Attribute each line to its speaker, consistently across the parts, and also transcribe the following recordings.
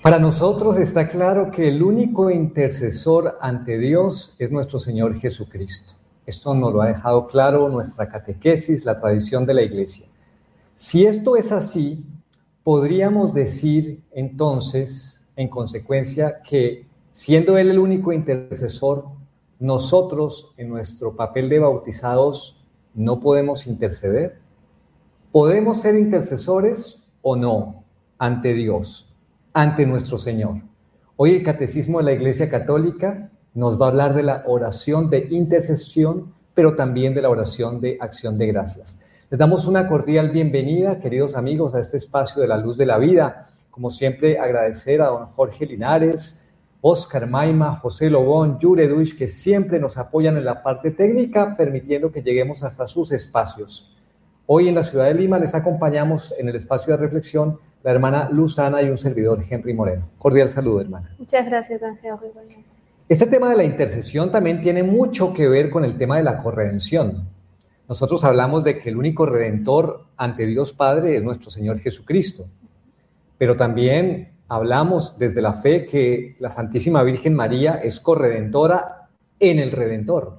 Speaker 1: Para nosotros está claro que el único intercesor ante Dios es nuestro Señor Jesucristo. Esto nos lo ha dejado claro nuestra catequesis, la tradición de la Iglesia. Si esto es así, podríamos decir entonces, en consecuencia, que siendo Él el único intercesor, nosotros en nuestro papel de bautizados no podemos interceder. ¿Podemos ser intercesores o no ante Dios, ante nuestro Señor? Hoy el Catecismo de la Iglesia Católica nos va a hablar de la oración de intercesión, pero también de la oración de acción de gracias. Les damos una cordial bienvenida, queridos amigos, a este espacio de la luz de la vida. Como siempre, agradecer a don Jorge Linares, Oscar Maima, José Lobón, Yure Duich, que siempre nos apoyan en la parte técnica, permitiendo que lleguemos hasta sus espacios. Hoy en la ciudad de Lima les acompañamos en el espacio de reflexión la hermana Luzana y un servidor, Henry Moreno. Cordial saludo, hermana.
Speaker 2: Muchas gracias, Ángel.
Speaker 1: Este tema de la intercesión también tiene mucho que ver con el tema de la corredención. Nosotros hablamos de que el único redentor ante Dios Padre es nuestro Señor Jesucristo, pero también hablamos desde la fe que la Santísima Virgen María es corredentora en el Redentor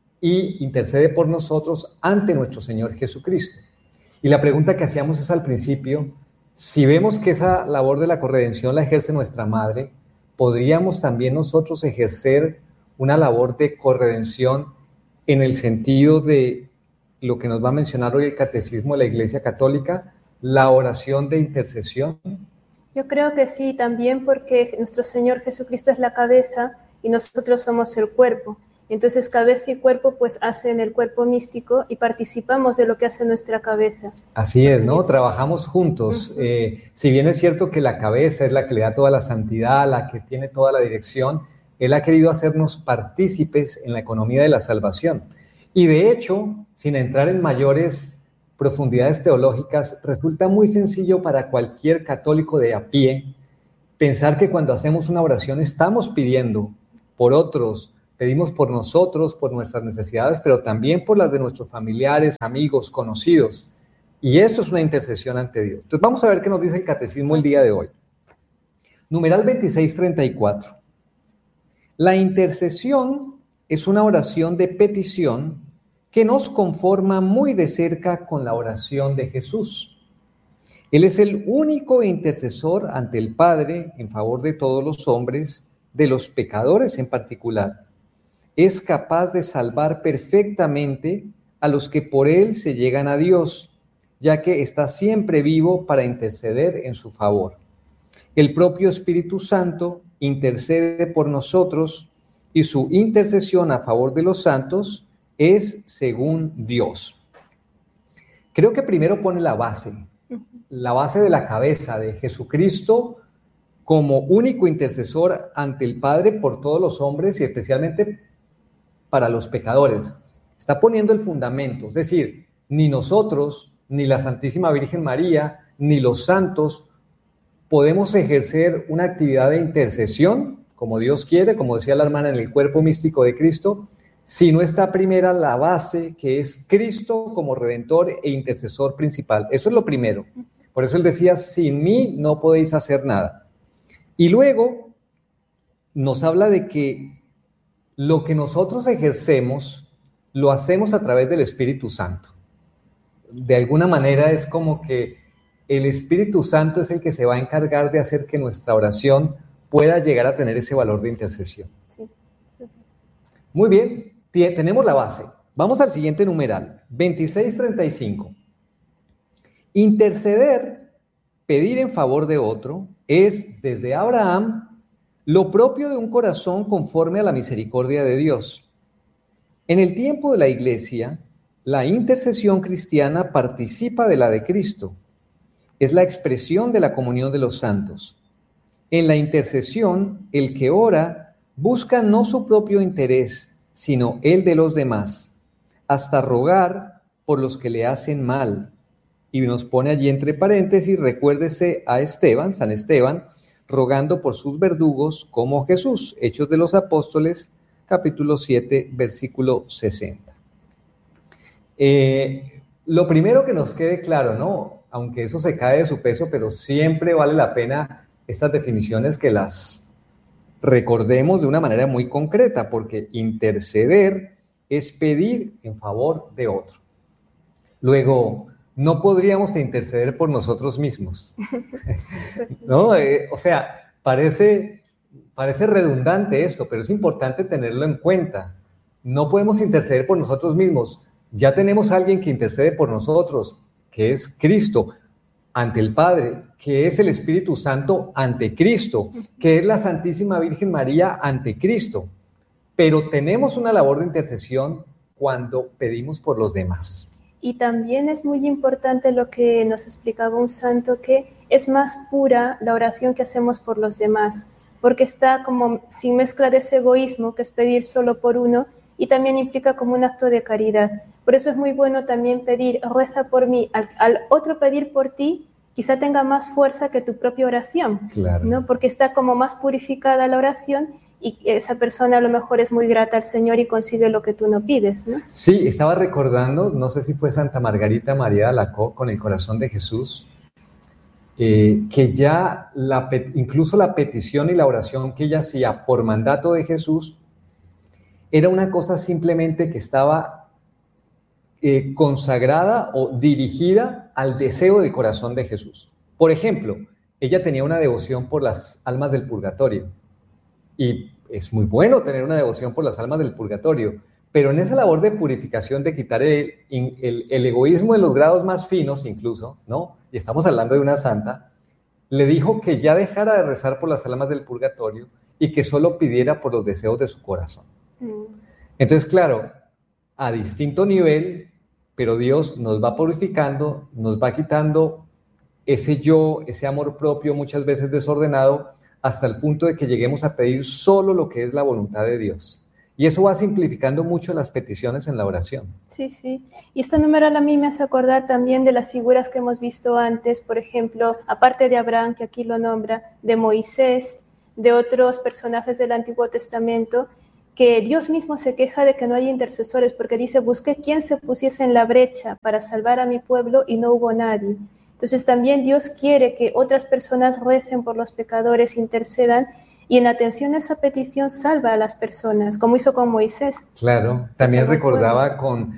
Speaker 1: y intercede por nosotros ante nuestro Señor Jesucristo. Y la pregunta que hacíamos es al principio, si vemos que esa labor de la corredención la ejerce nuestra Madre, ¿podríamos también nosotros ejercer una labor de corredención en el sentido de lo que nos va a mencionar hoy el Catecismo de la Iglesia Católica, la oración de intercesión?
Speaker 2: Yo creo que sí, también porque nuestro Señor Jesucristo es la cabeza y nosotros somos el cuerpo. Entonces, cabeza y cuerpo pues hacen el cuerpo místico y participamos de lo que hace nuestra cabeza.
Speaker 1: Así es, ¿no? Trabajamos juntos. Si bien es cierto que la cabeza es la que le da toda la santidad, la que tiene toda la dirección, Él ha querido hacernos partícipes en la economía de la salvación. Y de hecho, sin entrar en mayores profundidades teológicas, resulta muy sencillo para cualquier católico de a pie pensar que cuando hacemos una oración estamos pidiendo por otros, pedimos por nosotros, por nuestras necesidades, pero también por las de nuestros familiares, amigos, conocidos. Y eso es una intercesión ante Dios. Entonces vamos a ver qué nos dice el Catecismo el día de hoy. Numeral 2634. La intercesión es una oración de petición que nos conforma muy de cerca con la oración de Jesús. Él es el único intercesor ante el Padre en favor de todos los hombres, de los pecadores en particular. Es capaz de salvar perfectamente a los que por él se llegan a Dios, ya que está siempre vivo para interceder en su favor. El propio Espíritu Santo intercede por nosotros y su intercesión a favor de los santos es según Dios. Creo que primero pone la base de la cabeza de Jesucristo como único intercesor ante el Padre por todos los hombres y especialmente para los pecadores. Está poniendo el fundamento, es decir, ni nosotros, ni la Santísima Virgen María, ni los santos podemos ejercer una actividad de intercesión, como Dios quiere, como decía la hermana, en el cuerpo místico de Cristo, si no está primera la base, que es Cristo como Redentor e intercesor principal. Eso es lo primero. Por eso él decía, sin mí no podéis hacer nada. Y luego nos habla de que lo que nosotros ejercemos, lo hacemos a través del Espíritu Santo. De alguna manera es como que el Espíritu Santo es el que se va a encargar de hacer que nuestra oración pueda llegar a tener ese valor de intercesión. Sí. Muy bien, tenemos la base. Vamos al siguiente numeral, 2635. Interceder, pedir en favor de otro, es desde Abraham lo propio de un corazón conforme a la misericordia de Dios. En el tiempo de la Iglesia, la intercesión cristiana participa de la de Cristo. Es la expresión de la comunión de los santos. En la intercesión, el que ora busca no su propio interés, sino el de los demás, hasta rogar por los que le hacen mal. Y nos pone allí entre paréntesis, recuérdese a Esteban, San Esteban, rogando por sus verdugos como Jesús. Hechos de los Apóstoles, capítulo 7, versículo 60. Lo primero que nos quede claro, ¿no? Aunque eso se cae de su peso, pero siempre vale la pena estas definiciones que las recordemos de una manera muy concreta, porque interceder es pedir en favor de otro. Luego, no podríamos interceder por nosotros mismos, ¿no? O sea, parece redundante esto, pero es importante tenerlo en cuenta. No podemos interceder por nosotros mismos. Ya tenemos a alguien que intercede por nosotros, que es Cristo ante el Padre, que es el Espíritu Santo ante Cristo, que es la Santísima Virgen María ante Cristo. Pero tenemos una labor de intercesión cuando pedimos por los demás.
Speaker 2: Y también es muy importante lo que nos explicaba un santo, que es más pura la oración que hacemos por los demás, porque está como sin mezcla de ese egoísmo, que es pedir solo por uno, y también implica como un acto de caridad. Por eso es muy bueno también pedir, reza por mí, al otro pedir por ti, quizá tenga más fuerza que tu propia oración,
Speaker 1: claro,
Speaker 2: ¿no? Porque está como más purificada la oración y esa persona a lo mejor es muy grata al Señor y consigue lo que tú no pides, ¿no?
Speaker 1: Sí, estaba recordando, no sé si fue Santa Margarita María de Alacoque con el corazón de Jesús, que ya incluso la petición y la oración que ella hacía por mandato de Jesús era una cosa simplemente que estaba consagrada o dirigida al deseo del corazón de Jesús. Por ejemplo, ella tenía una devoción por las almas del purgatorio, y es muy bueno tener una devoción por las almas del purgatorio, pero en esa labor de purificación, de quitar el egoísmo en los grados más finos incluso, ¿no? Y estamos hablando de una santa, le dijo que ya dejara de rezar por las almas del purgatorio y que solo pidiera por los deseos de su corazón. Entonces, claro, a distinto nivel, pero Dios nos va purificando, nos va quitando ese yo, ese amor propio muchas veces desordenado, hasta el punto de que lleguemos a pedir solo lo que es la voluntad de Dios. Y eso va simplificando mucho las peticiones en la oración.
Speaker 2: Sí, sí. Y esta numeral a mí me hace acordar también de las figuras que hemos visto antes, por ejemplo, aparte de Abraham, que aquí lo nombra, de Moisés, de otros personajes del Antiguo Testamento, que Dios mismo se queja de que no hay intercesores, porque dice, busqué quien se pusiese en la brecha para salvar a mi pueblo y no hubo nadie. Entonces también Dios quiere que otras personas recen por los pecadores, intercedan, y en atención a esa petición salva a las personas, como hizo con Moisés.
Speaker 1: Claro, también recordaba con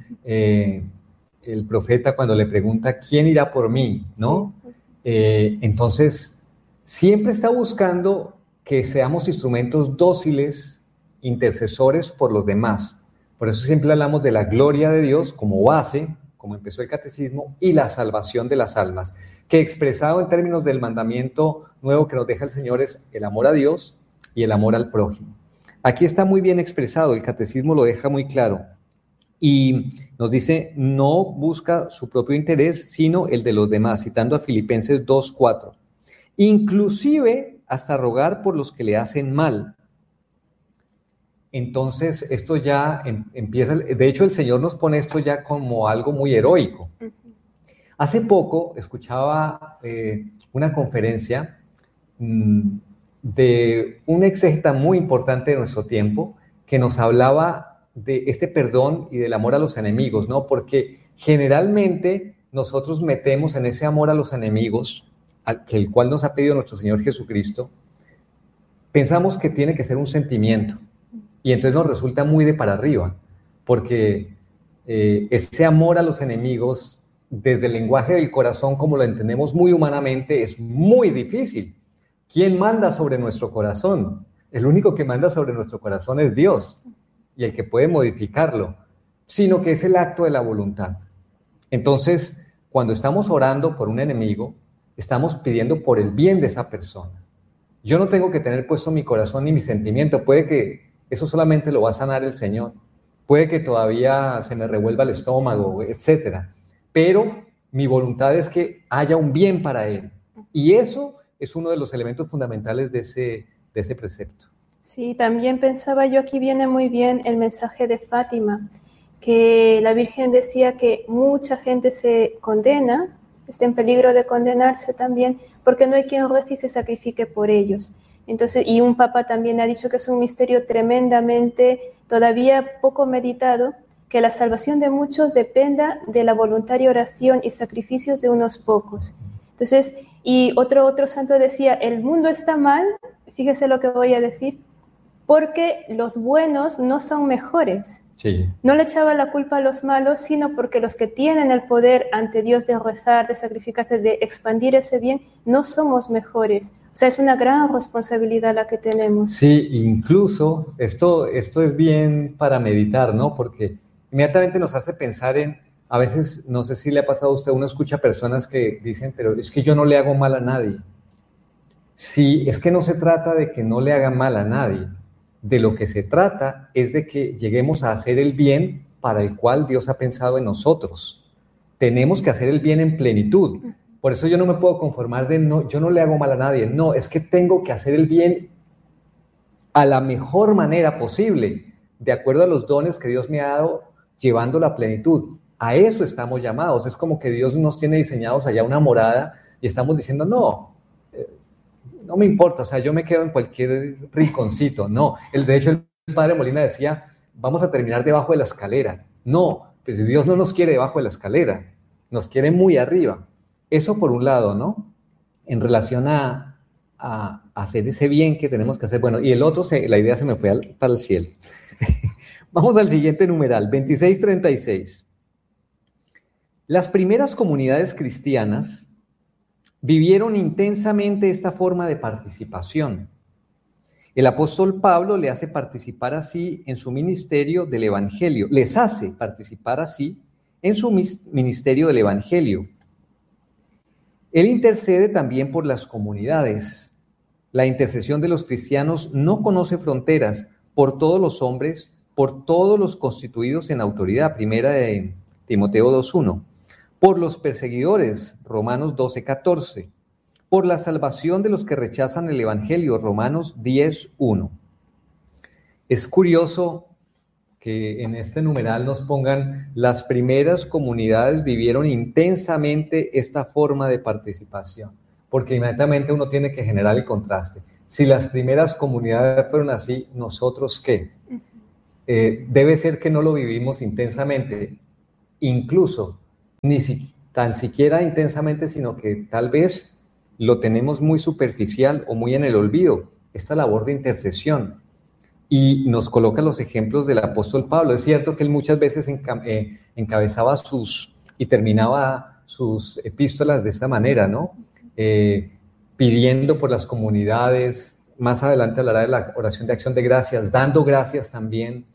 Speaker 1: el profeta cuando le pregunta, ¿quién irá por mí? ¿No? Sí. Entonces, siempre está buscando que seamos instrumentos dóciles, intercesores por los demás. Por eso siempre hablamos de la gloria de Dios como base, como empezó el catecismo, y la salvación de las almas, que expresado en términos del mandamiento nuevo que nos deja el Señor es el amor a Dios y el amor al prójimo. Aquí está muy bien expresado, el catecismo lo deja muy claro, y nos dice, no busca su propio interés, sino el de los demás, citando a Filipenses 2:4, inclusive hasta rogar por los que le hacen mal. Entonces, esto ya empieza, de hecho el Señor nos pone esto ya como algo muy heroico. Hace poco escuchaba una conferencia de un exégeta muy importante de nuestro tiempo que nos hablaba de este perdón y del amor a los enemigos, ¿no? Porque generalmente nosotros metemos en ese amor a los enemigos, el cual nos ha pedido nuestro Señor Jesucristo, pensamos que tiene que ser un sentimiento. Y entonces nos resulta muy de para arriba, porque ese amor a los enemigos, desde el lenguaje del corazón, como lo entendemos muy humanamente, es muy difícil. ¿Quién manda sobre nuestro corazón? El único que manda sobre nuestro corazón es Dios, y el que puede modificarlo, sino que es el acto de la voluntad. Entonces, cuando estamos orando por un enemigo, estamos pidiendo por el bien de esa persona. Yo no tengo que tener puesto mi corazón ni mi sentimiento, puede que eso solamente lo va a sanar el Señor. Puede que todavía se me revuelva el estómago, etcétera. Pero mi voluntad es que haya un bien para Él. Y eso es uno de los elementos fundamentales de ese precepto.
Speaker 2: Sí, también pensaba yo, aquí viene muy bien el mensaje de Fátima, que la Virgen decía que mucha gente se condena, está en peligro de condenarse también, porque no hay quien rece y se sacrifique por ellos. Entonces, y un papa también ha dicho que es un misterio tremendamente, todavía poco meditado, que la salvación de muchos dependa de la voluntaria oración y sacrificios de unos pocos. Entonces, y otro santo decía, el mundo está mal, fíjese lo que voy a decir, porque los buenos no son mejores.
Speaker 1: Sí.
Speaker 2: No le echaba la culpa a los malos, sino porque los que tienen el poder ante Dios de rezar, de sacrificarse, de expandir ese bien, no somos mejores. O sea, es una gran responsabilidad la que tenemos.
Speaker 1: Sí, incluso esto es bien para meditar, ¿no? Porque inmediatamente nos hace pensar en, a veces, no sé si le ha pasado a usted, uno escucha personas que dicen, pero es que yo no le hago mal a nadie. Sí, es que no se trata de que no le hagan mal a nadie. De lo que se trata es de que lleguemos a hacer el bien para el cual Dios ha pensado en nosotros. Tenemos que hacer el bien en plenitud. Por eso yo no me puedo conformar de, no, yo no le hago mal a nadie. No, es que tengo que hacer el bien a la mejor manera posible, de acuerdo a los dones que Dios me ha dado, llevando la plenitud. A eso estamos llamados. Es como que Dios nos tiene diseñados allá una morada y estamos diciendo, no me importa, o sea, yo me quedo en cualquier rinconcito. No, de hecho el padre Molina decía, vamos a terminar debajo de la escalera. No, pues Dios no nos quiere debajo de la escalera, nos quiere muy arriba. Eso por un lado, ¿no? En relación a hacer ese bien que tenemos que hacer. Bueno, y el otro, la idea se me fue para el cielo. Vamos al siguiente numeral, 2636. Las primeras comunidades cristianas vivieron intensamente esta forma de participación. El apóstol Pablo le hace participar así en su ministerio del Evangelio, les hace participar así en su ministerio del Evangelio. Él intercede también por las comunidades. La intercesión de los cristianos no conoce fronteras, por todos los hombres, por todos los constituidos en autoridad, primera de Timoteo 2:1. Por los perseguidores, Romanos 12:14, por la salvación de los que rechazan el Evangelio, Romanos 10:1. Es curioso que en este numeral nos pongan, las primeras comunidades vivieron intensamente esta forma de participación, porque inmediatamente uno tiene que generar el contraste. Si las primeras comunidades fueron así, ¿nosotros qué? Debe ser que no lo vivimos intensamente, incluso ni tan siquiera intensamente, sino que tal vez lo tenemos muy superficial o muy en el olvido, esta labor de intercesión. Y nos coloca los ejemplos del apóstol Pablo. Es cierto que él muchas veces encabezaba y terminaba sus epístolas de esta manera, ¿no? Pidiendo por las comunidades. Más adelante hablará de la oración de acción de gracias, dando gracias también